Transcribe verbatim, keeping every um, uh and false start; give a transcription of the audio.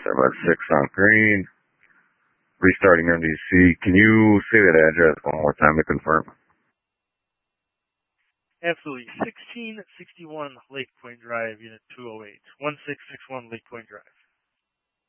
I'm at six on green. Restarting M D C. Can you say that address one more time to confirm? Absolutely. sixteen sixty-one Lake Point Drive, Unit two oh eight. one six six one Lake Point Drive.